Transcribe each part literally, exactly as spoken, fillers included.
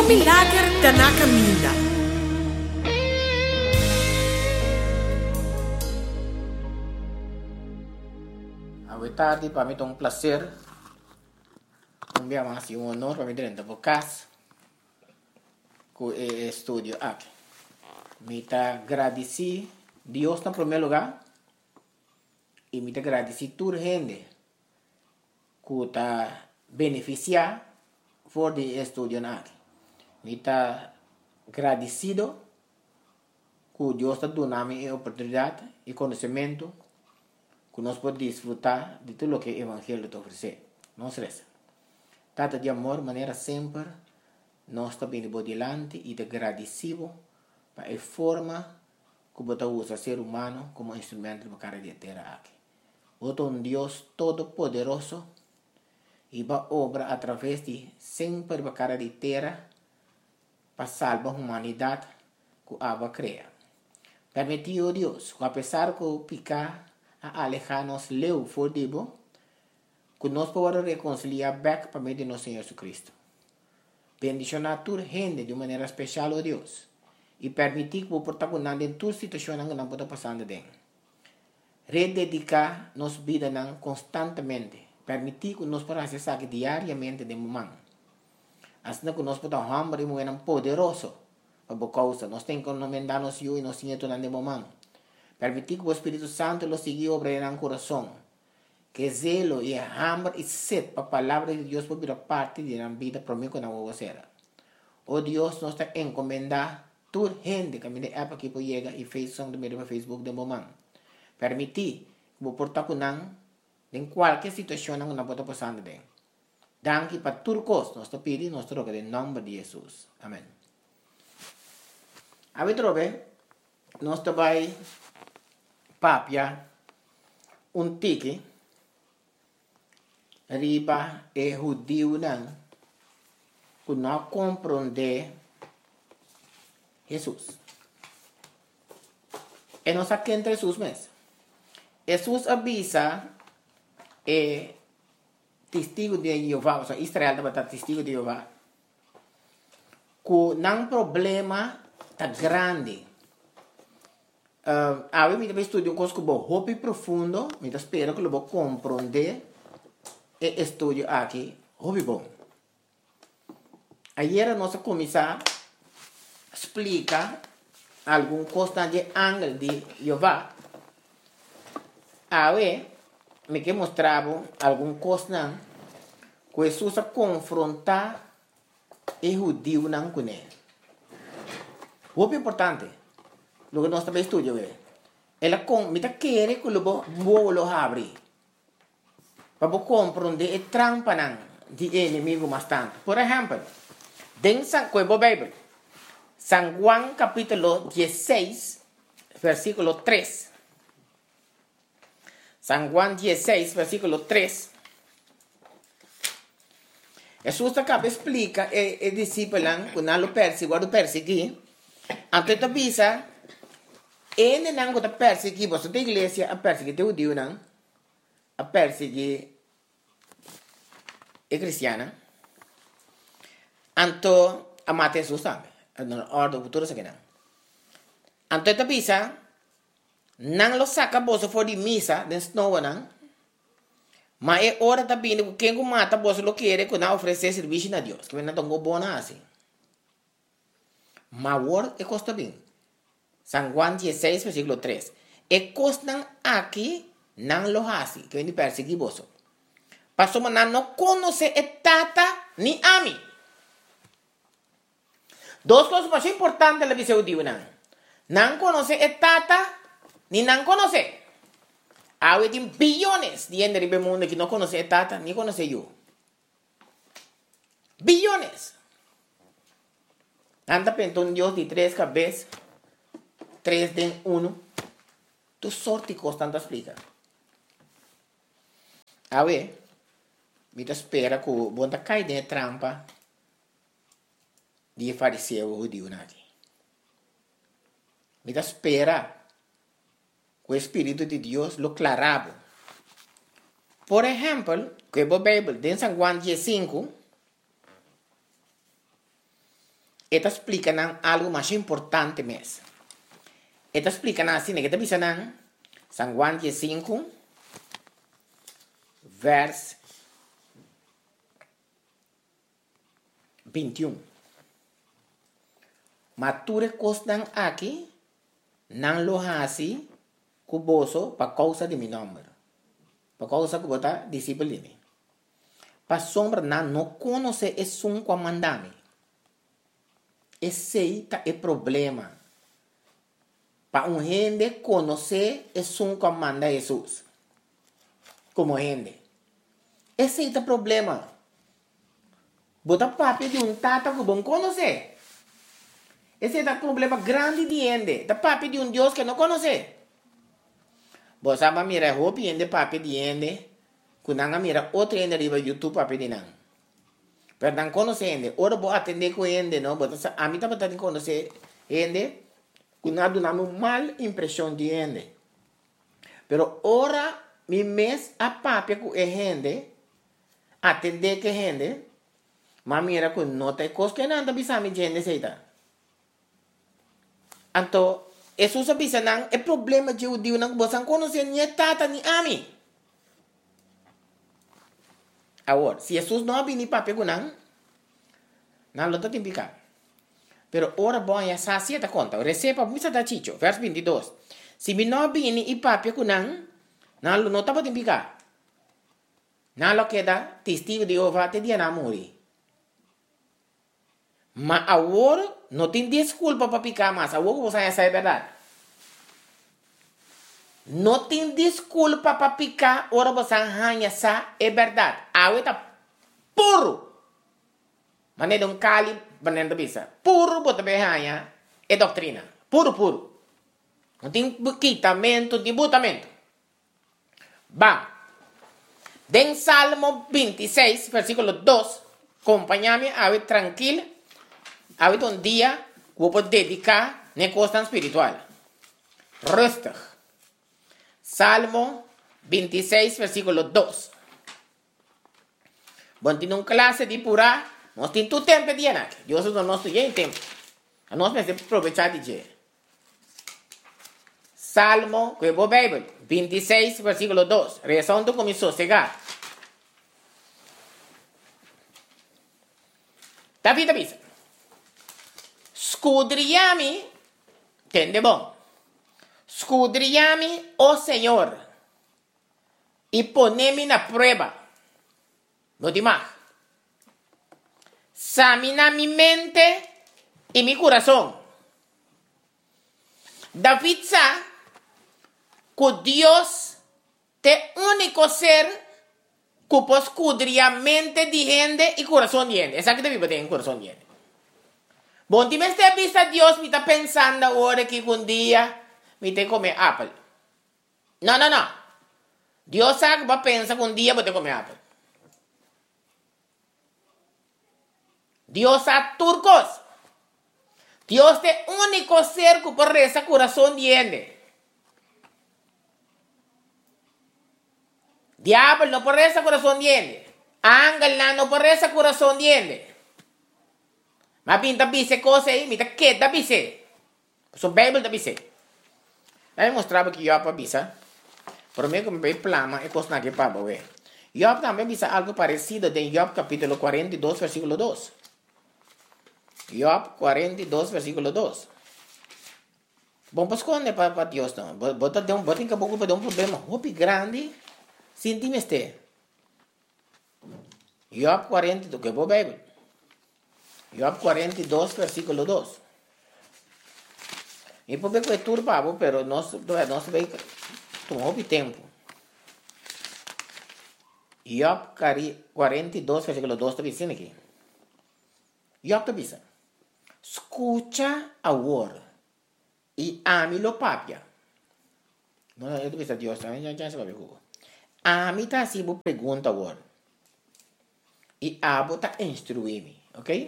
O milagre da na caminha. Boa tarde, para mim é um prazer. Um dia mais e um honor para mim dentro da casa com o estúdio aqui. Me está agradecido Deus em primeiro lugar e me está agradecido toda a gente que está beneficiando por de estúdio aqui. Me está agradecido que Deus está dando a mim a oportunidade e conhecimento que nós podemos desfrutar de tudo o que o Evangelho te oferece. Não se resta. Tata de amor, maneira sempre, nós estamos bem delante e agradecido para a forma que você usa o ser humano como instrumento para cara de terra aqui. Você é um Deus todo-poderoso e vai obra através de sempre para cara de terra para salvar a humanidade que a cria. Permitiu Deus, que apesar de o picar a alejar-nos leu fodibo, que nós podemos reconciliar back para meio de nosso Senhor Jesus Cristo. Bendicionar toda gente de maneira especial, oh Deus, e permitir que o protagonista em toda situação que não pode passar dentro. Rededicar nossa vida constantemente, permitir que nós podamos acessar diariamente de momento. Assim que nós podemos hambre e moer poderoso para a causa. Nós temos que encomendar-nos e nós temos de momento. Permitir que o Espírito Santo lo siga obrando en corazón. Que zelo y hambre y sed para la palabra de Dios por vida parte de la vida por mí con la vocera. Oh Dios, nos está encomendando toda gente que me de app aquí por llega y Facebook de medio Facebook de momento. Permitir que o portar con en cualquier situación que no pueda pasar de. Danke para todo costo, nos pide nuestro roga en nombre de Jesús. Amén. A ver, trobe, nos vai papia un tiki riba e judío nan que não compreende Jesus. E nós aqui entre Jesus mesmo. Jesus avisa e testigo de Jeová, ou seja, Israel deve estar testigo de Jeová, que não problema tá grande. Uh, a mim me estudo um coisa que vou hobby profundo, me espero que eu vou compreender e estudo aqui hobby bom. Ayer nós começar a explicar algum coisa de ángel de Jeová. Aí me que mostrava algum coisa que Jesus a confrontar e judeu não com ele. Hobby importante. Lo que nós também estudamos é, ela com, me quer que o vou lo abrir, para compreender a trampa de inimigo bastante. Por exemplo, dentro da Bíblia, San Juan capítulo dieciséis, versículo três. San Juan dieciséis, versículo três. Jesus acaba explica e e discípulo que não lo perseguiu, lo persegui, antes de avisa. Ele não está perseguindo, você da igreja a perseguir o Deus, não? A perseguir a cristiana. Então, a matar Jesus também. Na ordem futura, isso aqui não. Então, ele avisa, não lo saca você for de missa, de snow, não? Mas é hora também que quem mata você lo quer, que não oferecer serviço a Deus. Que não tem um bom assim. Mas o hora é custa bem. San Juan dieciséis, versículo três. E costan aqui não lo hace, que vem de perseguir você. Pastor, mas não conhece a tata ni a mim. Duas coisas mais importantes na visão de não. Não conhece a tata, ni não conhece. Há bilhões de gente no mundo que não conhece a tata, ni conhece eu. Bilhões. Anda pensando um Deus de três cabeças. Três de um, tu sorte constante explica. A ver, me espera que o bom cai de trampa de fariseu o judeu nadi. Me espera que o Espírito de Deus lo clarava. Por exemplo, que a Bíblia, em San Juan diez cinco, esta explica algo más importante mes. Esta explica así, que te dice San Juan cinco, vers veintiuno. Mature costan aquí, nan lo hasi, cuboso, pa causa de mi nombre. Pa causa que bota disciplina. Pa sombra nan no conoce es un comandame. Esse é o problema. Para um gente conhecer é um comando de Jesus. Como gente. Esse é o problema. Bota papo de um tata que bom conhecer. Esse é o problema grande de gente. Da papo de um Deus que não conhece. Você sabe mira roupa de papo de gente. Quando mira outro gente riba YouTube papo de não. Pero não conhece gente. Ora vou atender com gente, não? A mim também tem que conhecer gente. Quando dá uma mal impressão de gente. Pero ora, mi mes a papi com a gente. Atender com a gente. Mas mira, quando não tem coisa que não, também sabe gente seita. Então, isso sabe se não é problema de judeu, não você não conhece nem tata nem ami. Agora, se Jesus não abrir nem papi com não, não lo tem picar. Pero ora bom ya sacia ta conta. Receba misa da chicho. Vers veintidós. Si mi no bini i papi con nan, nan lo nota tem picar. Nan lo queda testigo de Jehová te dia na muri. Ma agora não tem desculpa para picar mais. Agora você já sabe a verdade. Não tem desculpa para picar. Ora você já sabe é verdade. Agora está puro. Mas não é um cali, mas não é bisa. Puro bota berranha é doutrina. Puro, puro. Não tem quitamento, não tem botamento. Vamos. Den Salmo veintiséis, versículo dos. Acompanha-me, ave tranquilo. Ave um dia, vou poder dedicar na costa espiritual. Rustig. Salmo veintiséis, versículo dos. Bom, tem uma classe de pura. Nós temos todo tempo de ir aqui. Deus não nos tem tempo. Nós precisamos aproveitar de ir. Salmo, que é a Bíblia, veintiséis, versículo dos. Reação do começou a chegar. David avisa. Escudriami, entende bom? Escudriami, ó Senhor, e ponemi na prova. No demais. Examina mi mente y mi corazón. David sabe que Dios es el único ser que puede escudriar mente de gente y corazón de gente. Esa que David tiene corazón de gente. Bom, si me está visto a Dios, me está pensando ahora que un día me tengo que comer apple. No, no, no. Dios sabe que va a pensar que un día voy a comer apple. Dios a turcos. Dios es el único ser que por ese corazón tiene. Diablo no por ese corazón tiene. Ángel no por ese corazón tiene. Mas pinta dice cosas ahí, mira que da dice. Su Bíblia da dice. Eu mostrava que eu para bisa. Por mim como bem plama é coisa que para ver. Job também bisa algo parecido em Job capítulo quarenta e dois versículo dois. Job quarenta e dois, versículo dois. Bom, pues quando é para Deus, não? Bota de um, bota em caboclo para dar um problema muito grande, sentimos este. Job quarenta e dois, que é a Bíblia. Job quarenta e dois, versículo dois. E por que é turbado, pero nós, nós vai tomar muito tempo. Job quarenta e dois, versículo dois, está dizendo aqui. Job está dizendo. Escucha agora e ame-lo, papia. Não, eu estou pensando, Deus, já já se vai ver. Ame tá assim, vou perguntar agora. E abo tá instruir-me, ok?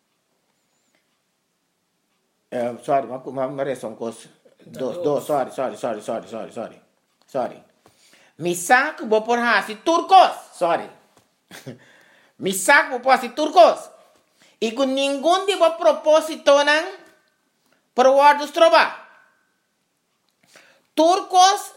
Uh, sorry, uma, uma, uma reação com os dois, dois, sorry, sorry, sorry, sorry, sorry, sorry, sorry. Me saco, vou por assim, turcos, sorry. Me saco, vou por assim, turcos. E com nenhum tipo de propósito não para o ar dos trabalhos. Turcos,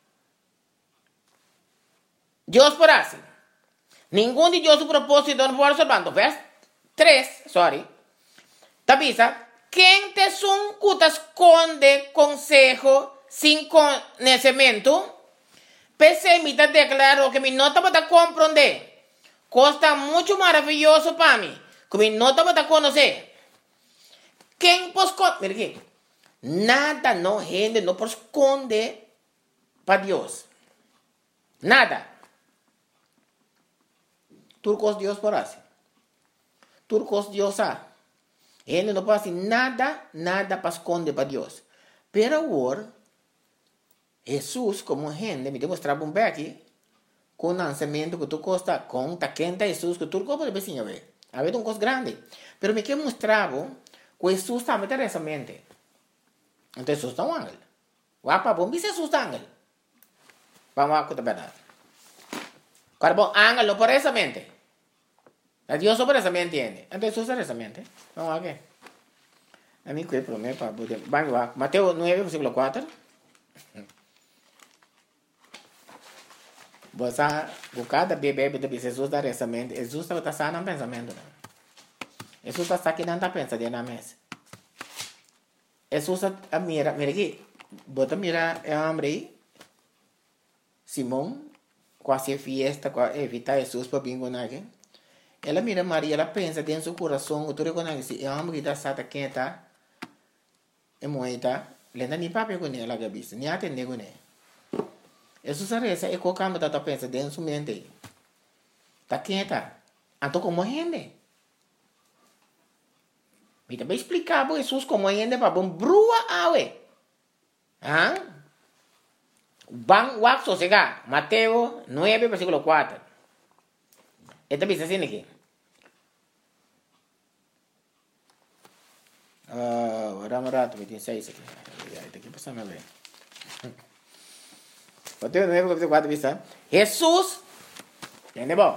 Deus por assim. Nenhum de Deus o propósito não pode observar. Verso três, sorry. Tabisa, quem te son que te esconde consejo sem conhecimento, permita declarar que me nota para compreender. Costa muito maravilhoso para mim. Que me nota para conhecer. Quem pode esconder? Mira aqui. Nada não gente não pode esconder para Deus. Nada. Turcos Deus por assim. Turcos Deus sabe. Ele não pode nada, nada para esconder para Deus. Pero agora, Jesus, como gente, me demonstrava um aqui, com o lançamento que tu costa, com a quenta Jesus, que tu pode ver, a ver. A ver, um coisa grande. Pero me que mostrava que Jesus também tem essa mente. Então, Jesus é um ángel. Wapa, bom, Jesus é um ángel. Vamos a contar a verdade. Claro, bom, ángel não por essa mente. A Dios sobre esa mente entiende. Entonces usa esa mente. Vamos a ver. A mí que promete para poder. Vamos a Mateo nueve, versículo cuatro. Você cada bebê de Jesus dar essa mente. Jesus está passando um pensamento. Jesus está aqui não está pensando na mesa. Jesus está mira, mira aqui. Bota mira é homem aí. Simão, quase fiesta, quase evitar Jesus para bingo aqui. Ela mira Maria, ela pensa dentro do seu coração, tu reconhece, é um homem que está sata quenta, é moita, lenda nem papel com ela, gabis, nem atende com ela. Isso se reza, é qualquer coisa que pensa dentro do seu mente. Está quenta, então como gente? Me também explicar para Jesus como gente para bom brua awe. Ah? Bang wak sosega, Mateo nueve, versículo cuatro. Esta bisa sini ki. Ah, uh, rato vinte y seis aqui. Esta aqui passa a ver. Mateo nueve, versículo cuatro bisa. Jesús, ¿entiende bom?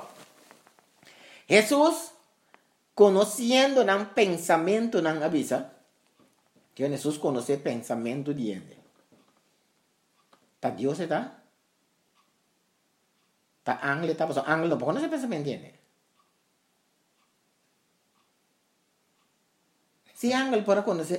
Jesús conociendo nan pensamento nan avisa. Que Jesús conoce pensamento de gente. Ta Dios está. Ta ángel está pasando. Ángel no conoce pensamiento entiende. Si ángel puede conocer.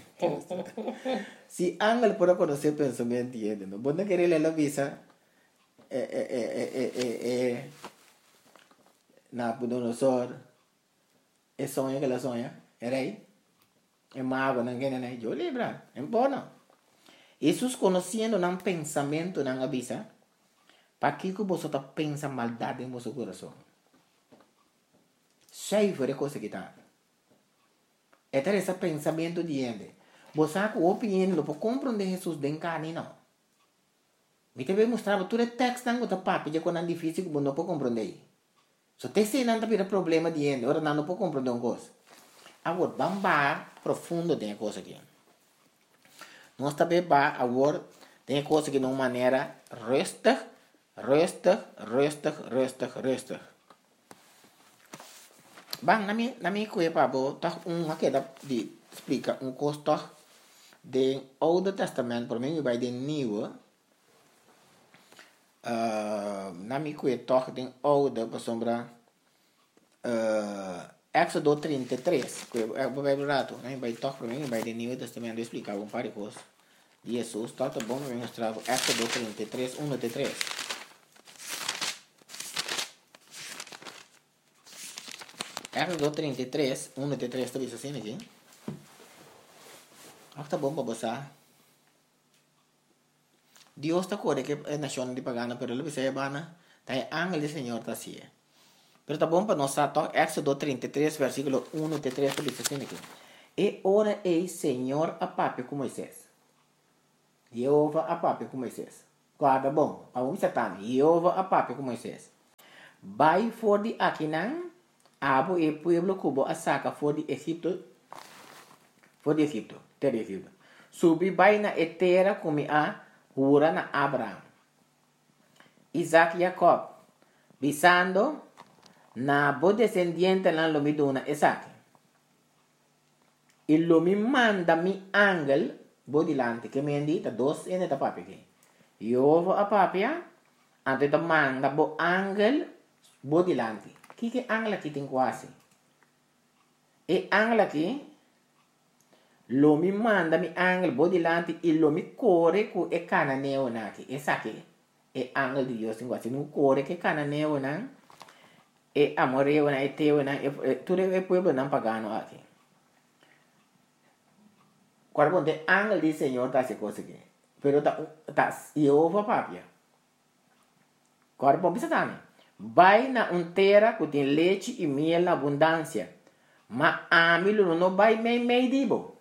Si ángel puede conocer pensamiento entiende. No puede querer la visa. Eh, eh, eh, eh, eh, eh. Nabucodonosor. Es sueño que la sueña. Era ahí. Es mago, no entiende ahí. Yo libra. Es bueno. Jesús conociendo un pensamiento nan avisa. Para que você está pensando maldade em seu coração? Cheio de coisa que está. É ter esse pensamento de gente. Você com a opinião não pode compreender Jesus de carne, não. Me também mostrava tudo o texto não está papo, já quando é difícil que você não pode compreender. Se você tem não tem problema de gente, ora não pode compreender uma coisa. Agora, vamos para profundo de coisa aqui. Nós também vamos agora tem coisa que de uma maneira resta Rustig, rustig, rustig, rustig. Bang, nami nami kuya pa bo, toch um aquela de explica um costo de Oude Testament, por mim vai de Nieuwe. Uh, nami kuya toch de Oude por sombra uh, Éxodo trinta e três, que é o Bíblia rato, né? Vai toch por mim vai de Nieuwe Testamento explicar um par de coisas de Jesus, tá bom, me mostrar Éxodo trinta e três, um até três. Éxodo trinta e três, um até três, está visto assim aqui? Ah, tá bom para você. Deus está corre que é nação de pagana, pero ele vai bana, tá é ángel do Senhor tá assim. Pero tá bom para nós tá Éxodo trinta e três, versículo um até três, está visto assim aqui. E ora ei Senhor a papi com Moisés. Jeová a papi com Moisés. Guarda bom, para um satã, Jeová a papi com Moisés. Vai for de Aquinan, abo e pueblo cubo a saca for de Egipto, for de Egipto, terra Egipto. Subi vai na etera como a hura na Abraham, Isaac e Jacob, visando na bo descendiente na lomiduna Isaac. e lo me manda mi ángel bodilante, que me indita dos en esta papi que. Yo a papia, antes te manda bo ángel bodilante. Que que ángel aqui tem quase? E ángel aqui, lo me manda mi ángel bodilante e lo me corre com e cananeo naki. Essa aqui é ángel de Deus tem quase. Não corre que cananeo não. E amoreo na e teu na e tudo é pueblo não pagano aqui. Quando de ángel de Senhor tá se coisa aqui. Pero tá tá Jeová papia. Quando bom bisa também. Vai na um terra que tem leite e miel na abundância. Mas a mim não vai meio meio dibo.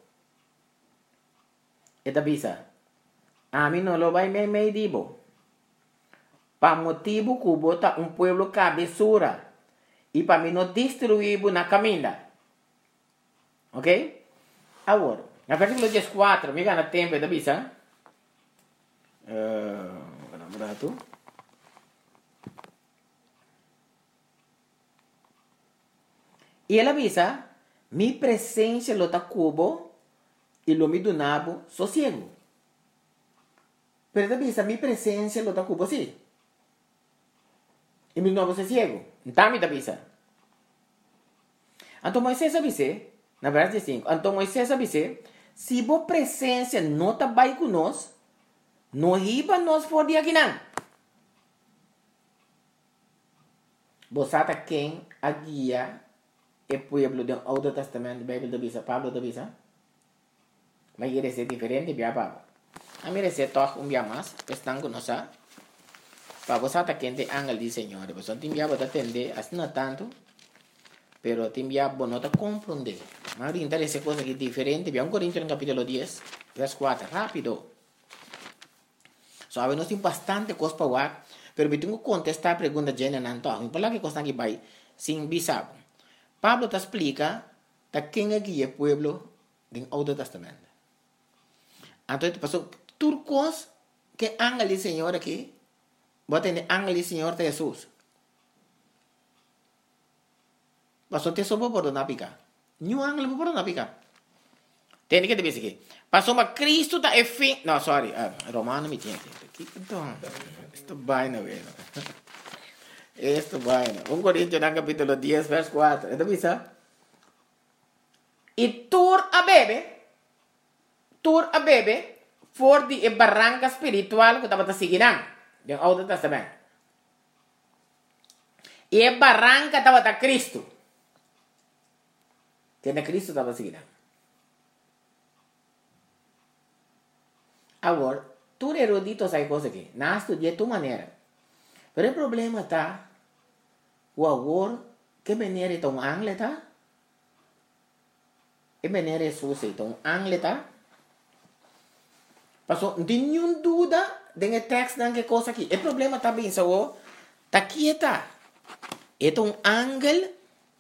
Eta bisa. A mim não vai meio meio dibo. Para motivo que bota um pueblo cabeçura. E para mim não destruir na caminha. Ok? Agora, na versículo quatro, me gana tempo, eta bisa. Uh, vamos lá, tu. E ela avisa, mi presença lo ta cubo e lo mi donabo sossego. Pero ela avisa, mi presença lo ta cubo sim. E mi donabo sossego. Então me avisa. Então Moisés avisa, na verdade cinco, então Moisés avisa, se bo presença não tá vai conosco, não riba nós for de aqui não. Bosata quem a guia e pueblo do Alto Testamento, Bíblia da Bisa, Pablo da Bisa. Mas ele é diferente, bia Pablo. A mim é toque um dia mais, estão conosco. Para você tá quente ángel de Senhor, você tem bia para atender, assim não tanto, pero tem bia para não compreender. Mas interessa coisa que diferente, bia um Coríntios no capítulo dez, verso quatro, rápido. Sabe, nós temos bastante coisa para falar, pero eu tenho que contestar a pergunta de Jenna não toque. Por lá que coisa que vai sem bisabo. Pablo te explica de quem é que é o pueblo do Alto Testamento. Então, passou turcos que ángel do Senhor aqui, bota em ángel do Senhor de Jesus. Passou te sopa por não picar. Nenhum ángel por não picar. Tem que te dizer aqui. Passou mas Cristo tá é fim. Não, sorry, uh, Romano me tinha aqui. Então, isto vai não é. Esto vaina. um Coríntios no capítulo dez, verso quatro. ¿Esto bisa? E tur a bebe, tur a bebe, for di e barranca espiritual que estava seguindo do Alto Testamento. E e barranca estava a Cristo. Que na Cristo estava seguindo. Agora, tu erudito sai coisa aqui. Não estudia de tua maneira. Pero o problema está, o agora, que maneira é um ángel está? Que maneira é sussa, então ángel está? Passou, não tem nenhuma dúvida de texto de que coisa aqui. O problema está bem, só, está aqui está. É um ángel,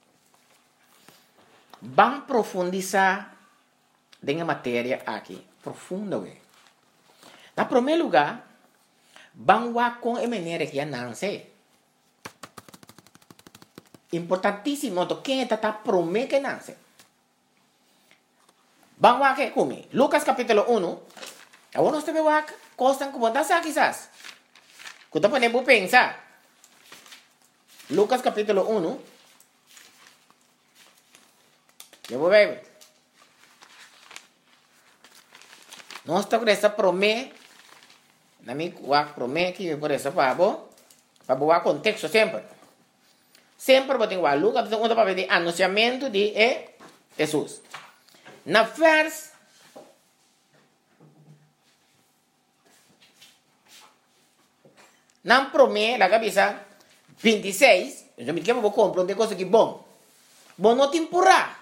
vamos profundizar na matéria aqui, profundo. Na primeiro lugar, vamos com a maneira que nasce. Importantíssimo, quem está tá promete que nasce. Vamos aqui comigo. Lucas capítulo um. Agora nós temos aqui coisas que podem ser quizás. Que você pode pensar. Lucas capítulo um. Eu vou ver. Nós temos essa promessa. Na minha promessa que por essa pabo, para boa contexto sempre. Sempre vou ter o Lucas um para ver o anunciamento de Jesus. Na vers na promessa da cabeça vinte e seis, eu me quero vou compreender coisa que bom. Bom não te empurrar.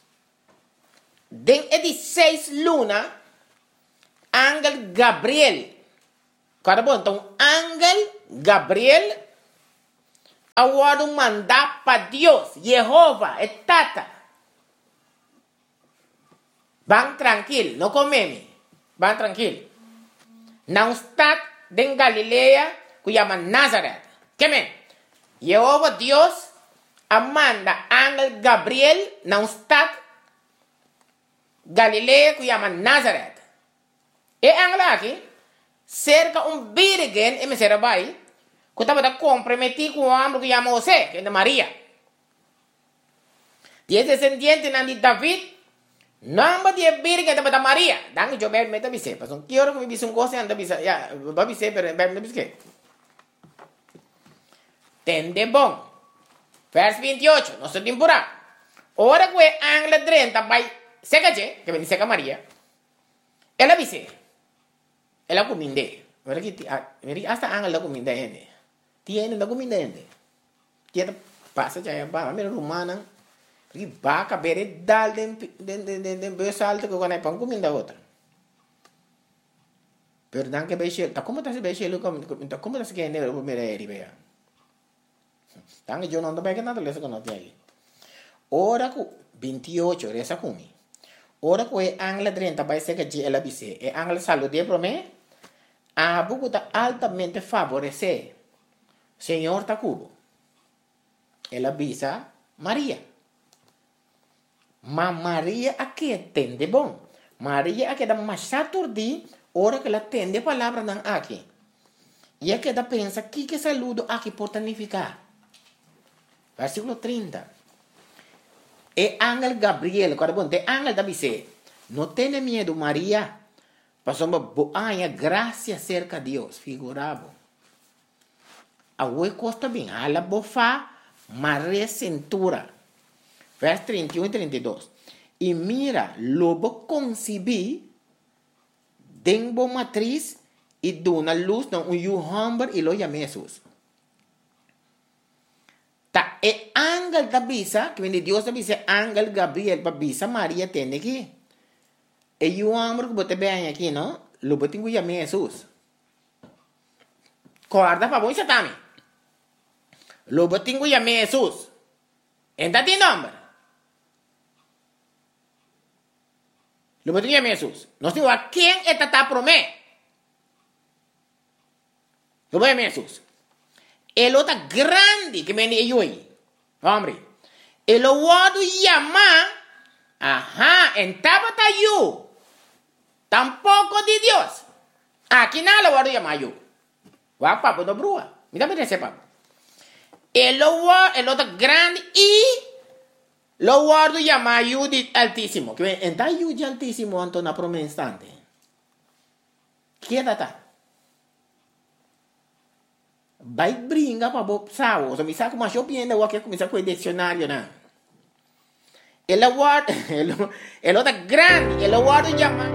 Den de seis luna, ángel Gabriel. Cara bom, então, ángel Gabriel agora mandar para Deus, Jeová, é tata. Vão tranquilo, não comeme. Vão tranquilo. Não está em Galileia, que chama Nazaré. Que men? Jeová Deus, amanda ángel Gabriel, não está Galilea que llama Nazareth. E angla aqui, cerca um virgem e me será vai, que estava comprometido com o homem que chama José, que é de Maria. E esse descendente de David, nome de virgem estava da Maria. Danke, eu bebo meta bise, mas um quiero que me bise um gosto anda bise, ya, vai bise, pero bebe bise. Tende bom. Verso veintiocho, nossa temporada. Ora que é angla treinta vai seca je, que vem seca Maria. Ela bise. Ela cominde. Ora que meri hasta angla cominde ende. Tiene la cominde ende. Tiene passa já ba, mera romana. Porque vaca bere dal den den den den den besalto que quando é pão cominde outra. Pero dan que beche, tá como tá se beche lo como tá como tá se que ende o mera eri bea. Dan eu não ando bem que nada lesa que não tem aí. Ora que veintiocho resa kumi. Ora que angla treinta vai ser que ela bise. E angla salude para mim. A buco está altamente favorecer. Senhor está cubo. Ela bisa Maria. Mas Maria aqui entende bom. Maria aqui dá mais saturdi. Ora que ela entende a palavra não aqui. E aqui dá pensa que que saludo aqui pode significar. Versículo trinta. E ángel Gabriel, quando bom, te ángel da bise. Não tenha medo, Maria. Passamos boa graça cerca de Deus, figurado. A oi costa bem, a la bofa, Maria cintura. Verso trinta e um e trinta e dois. E mira, lobo concebi, denbo matriz, e dona luz, não, um yuhamber, e lo chama Jesus. Ta e ángel da bisa, que vem de Deus da bisa, ángel Gabriel, para bisa, Maria tem aqui. E o homem que bote bem aqui, não? Lo bote com Jesus. Guarda para você também. Lo bote com Jesus. Entra tem nome. Lo bote com Jesus. Nós temos a quem é tata promê. Lo bote com Jesus. Ele está grande que vem de hoje. Homem. Ele o chama. Ajá, en tabata you. Tampoco de Dios. Aquí nada lo voy a llamar yo. Va papo no brua. Mira mira ese papo. El lo el otro grande y lo guardo llamar yo de altísimo. Que en ta yo de altísimo anto na prome instante. Quédate. Vai brinca para bo sao. So mi sa como yo piende o que começar com o dicionário na. El guardo el el otro grande, el guardo llamar